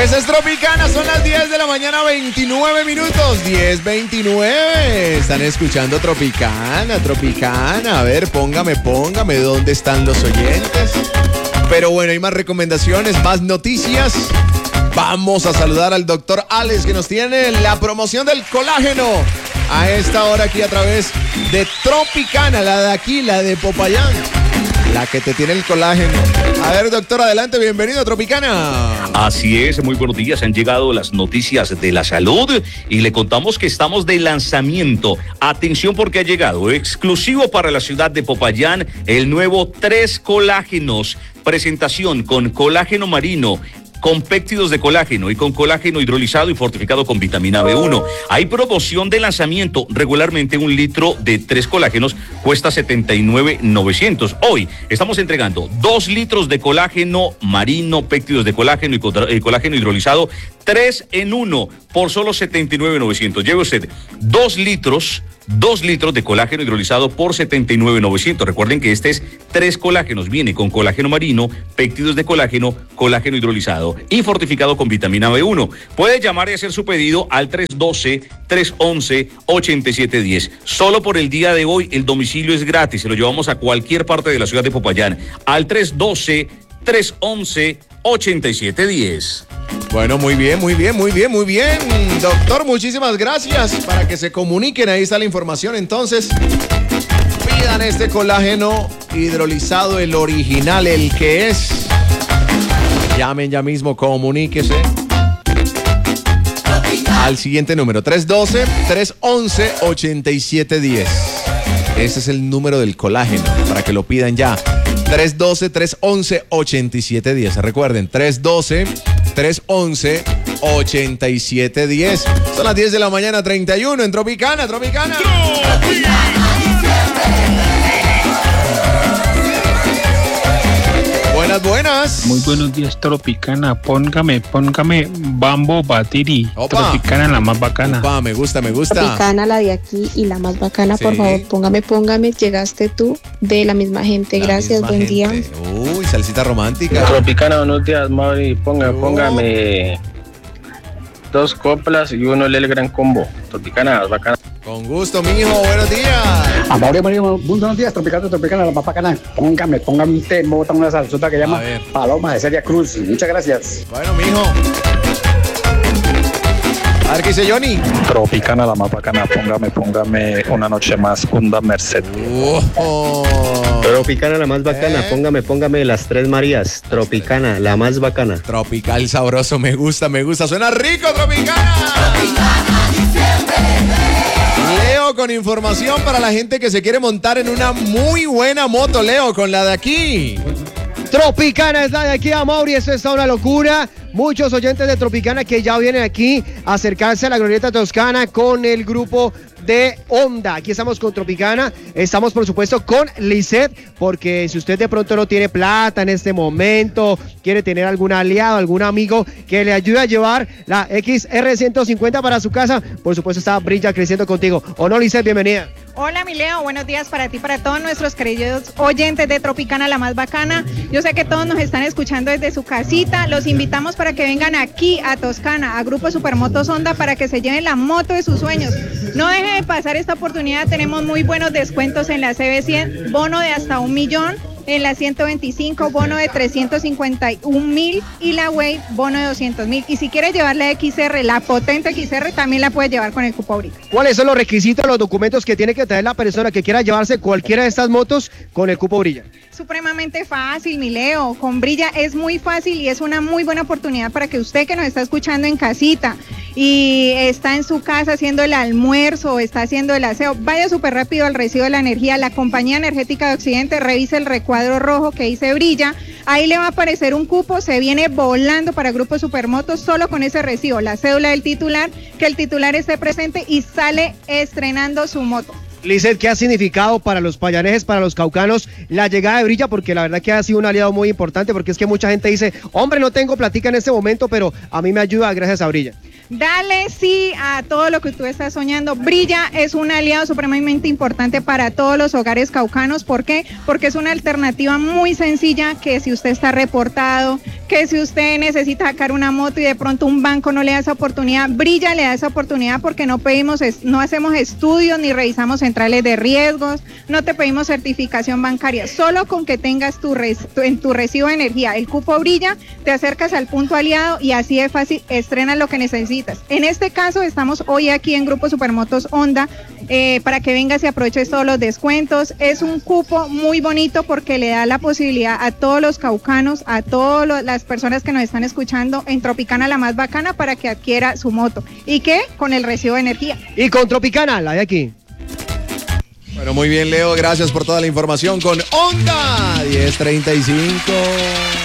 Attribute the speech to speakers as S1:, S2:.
S1: Esa es Tropicana, son las 10 de la mañana, 29 minutos, 10:29. Están escuchando Tropicana. A ver, póngame, ¿dónde están los oyentes? Pero bueno, hay más recomendaciones, más noticias. Vamos a saludar al doctor Alex, que nos tiene la promoción del colágeno a esta hora aquí a través de Tropicana, la de aquí, la de Popayán, la que te tiene el colágeno. A ver, doctor, adelante, bienvenido a Tropicana.
S2: Así es, muy buenos días. Han llegado las noticias de la salud y le contamos que estamos de lanzamiento. Atención, porque ha llegado exclusivo para la ciudad de Popayán el nuevo 3 colágenos. Presentación con colágeno marino, con péptidos de colágeno y con colágeno hidrolizado y fortificado con vitamina B1. Hay promoción de lanzamiento. Regularmente 1 litro de 3 colágenos cuesta 79,900. Hoy estamos entregando 2 litros de colágeno marino, péptidos de colágeno y colágeno hidrolizado, 3 en 1 por solo 79,900. Lleve usted 2 litros de colágeno hidrolizado por 79,900. Recuerden que este es 3 colágenos. Viene con colágeno marino, péptidos de colágeno, colágeno hidrolizado y fortificado con vitamina B1. Puede llamar y hacer su pedido al 312-311-8710. Solo por el día de hoy el domicilio es gratis. Se lo llevamos a cualquier parte de la ciudad de Popayán. Al 312-311-8710.
S1: Bueno, muy bien. Doctor, muchísimas gracias. Para que se comuniquen, ahí está la información. Entonces, pidan este colágeno hidrolizado, el original, el que es. Llamen ya mismo, comuníquese al siguiente número, 312-311-8710. Ese es el número del colágeno, para que lo pidan ya. 312-311-8710. Recuerden, 312-311-8710. Son las 10 de la mañana, 31 en Tropicana. Buenas.
S3: Muy buenos días, Tropicana. Póngame Bambo Batiri.
S1: Opa.
S3: Tropicana, la más bacana.
S1: Opa, me gusta.
S4: Tropicana, la de aquí y la más bacana, sí. Por favor, póngame. Llegaste tú de la misma gente. Gracias, buen día.
S1: Uy, salsita romántica.
S5: Tropicana, buenos días, Mauri. Póngame 2 coplas y 1 el gran combo. Tropicana, bacana.
S1: Con gusto, mijo, buenos días.
S6: Mauri, buenos días, Tropicana, la más bacana. Póngame un té, una salsota que llama Paloma de Celia Cruz. Muchas gracias.
S1: Bueno, mijo. A ver qué dice Johnny.
S7: Tropicana, la más bacana. Póngame una noche más, Honda Merced.
S8: Tropicana, la más bacana. Póngame las 3 Marías. Tropicana, la más bacana.
S1: Tropical sabroso, me gusta. Suena rico, Tropicana. Leo con información para la gente que se quiere montar en una muy buena moto. Leo, con la de aquí.
S9: Tropicana es la de aquí, Amaury. Esto está una locura. Muchos oyentes de Tropicana que ya vienen aquí a acercarse a la Glorieta Toscana con el grupo de Honda. Aquí estamos con Tropicana, estamos por supuesto con Lisset, porque si usted de pronto no tiene plata en este momento, quiere tener algún aliado, algún amigo que le ayude a llevar la XR150 para su casa, por supuesto está Brilla creciendo contigo. ¿O no, Lisset? Bienvenida.
S10: Hola, mi Leo, buenos días para ti, para todos nuestros queridos oyentes de Tropicana, la más bacana. Yo sé que todos nos están escuchando desde su casita. Los invitamos para que vengan aquí a Toscana, a Grupo Supermotos Honda, para que se lleven la moto de sus sueños. No deje de pasar esta oportunidad, tenemos muy buenos descuentos en la CB100, bono de hasta 1 millón. En la 125, bono de 351,000 y la Way, bono de 200,000. Y si quieres llevar la XR, la potente XR, también la puedes llevar con el cupo ahorita.
S9: ¿Cuáles son los requisitos, los documentos que tiene que traer la persona que quiera llevarse cualquiera de estas motos con el cupo Brilla?
S10: Supremamente fácil, mi Leo. Con Brilla es muy fácil y es una muy buena oportunidad para que usted que nos está escuchando en casita y está en su casa haciendo el almuerzo o está haciendo el aseo, vaya súper rápido al recibo de la energía. La Compañía Energética de Occidente, revise el recuadro rojo que dice Brilla, ahí le va a aparecer un cupo, se viene volando para Grupo Supermotos solo con ese recibo, la cédula del titular, que el titular esté presente y sale estrenando su moto.
S9: Lisset, ¿qué ha significado para los payaneses, para los caucanos, la llegada de Brilla? Porque la verdad que ha sido un aliado muy importante, porque es que mucha gente dice, hombre, no tengo platica en este momento, pero a mí me ayuda gracias a Brilla.
S10: Dale sí a todo lo que tú estás soñando. Brilla es un aliado supremamente importante para todos los hogares caucanos. ¿Por qué? Porque es una alternativa muy sencilla, que si usted está reportado, que si usted necesita sacar una moto y de pronto un banco no le da esa oportunidad, Brilla le da esa oportunidad porque no hacemos estudios ni revisamos centrales de riesgos, no te pedimos certificación bancaria, solo con que tengas en tu recibo de energía el cupo Brilla, te acercas al punto aliado y así de fácil estrenas lo que necesitas. En este caso estamos hoy aquí en Grupo Supermotos Honda para que vengas y aproveches todos los descuentos. Es un cupo muy bonito porque le da la posibilidad a todos los caucanos, a todas las personas que nos están escuchando en Tropicana la más bacana para que adquiera su moto. ¿Y qué? Con el recibo de energía.
S9: Y con Tropicana, la de aquí.
S1: Bueno, muy bien, Leo, gracias por toda la información con Honda 1035.